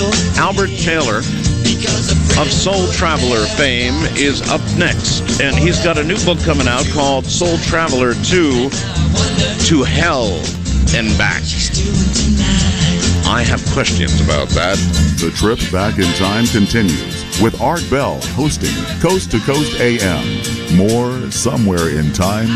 Albert Taylor of Soul Traveler fame is up next, and he's got a new book coming out called Soul Traveler 2 to Hell and Back. I have questions about that. The trip back in time continues with Art Bell hosting Coast to Coast AM. More somewhere in time.